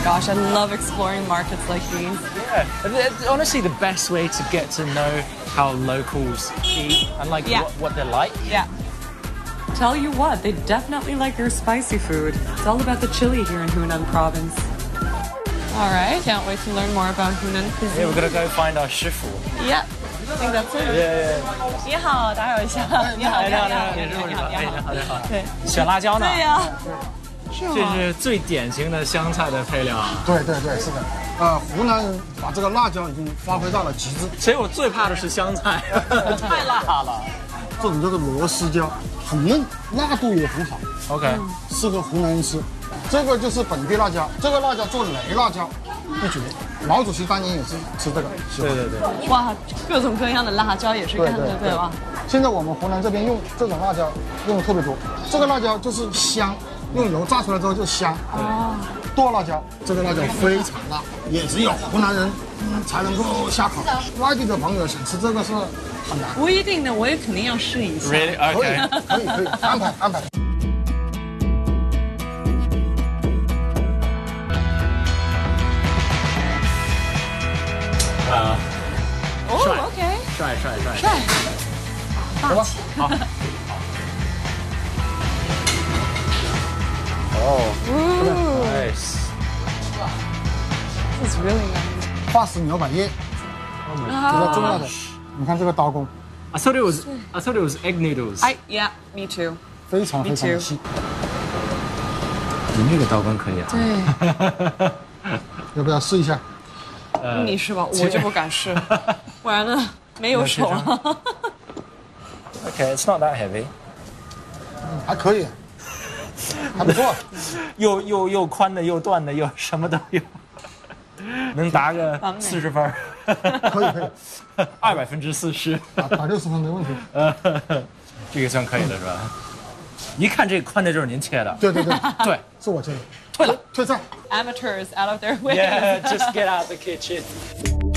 gosh, I love exploring markets like these. Yeah, honestly, the best way to get to know how locals eat and like what they're like. Yeah. Tell you what, they definitely like their spicy food. It's all about the chili here in Hunan province. All right, can't wait to learn more about Hunan cuisine. Yeah, we're gonna go find our shifu. Yeah, I think that's it. Yeah. 你好，打扰一下。你好，你好。对， 小辣椒呢？ 对呀。 这是最典型的湘菜的配料啊。 对，是的。湖南人把这个辣椒已经发挥到了极致。 所以我最怕的是湘菜，太辣了。 这种叫做螺丝椒，很嫩，辣度也很好。 OK， 适合湖南人吃。这个就是本地辣椒，这个辣椒做雷辣椒，不绝。毛主席当年也是吃这个。 对。 哇，各种各样的辣椒也是干的，对吧？ 现在我们湖南这边用这种辣椒用的特别多，这个辣椒就是香，用油炸出来之后就香。哦。剁辣椒，这个辣椒非常辣，也只有湖南人才能够下口。外地的朋友想吃这个是很难。 不一定的，我也肯定要试一下。 Really? Okay. 可以，安排。 哦 ，OK， 帅， 走吧， 好。哦 ，nice。 It's really nice。 法式牛百叶，比较重要的。你看这个刀工 I thought it was egg noodles. Yeah, me too。 非常的细。 你那个刀工可以啊。 对。 要不要试一下？ 你试吧，我就不敢试，不然呢没有手了。 Okay, it's not that heavy. 还可以，还不错。 又宽的，又断的，又什么都有，能答个40分。 可以 ，240%， 打60分没问题。 这个算可以的是吧？一看这宽的就是您切的。 对，是我切的。退了，退菜。 Amateurs out of their way. Yeah, just get out the kitchen.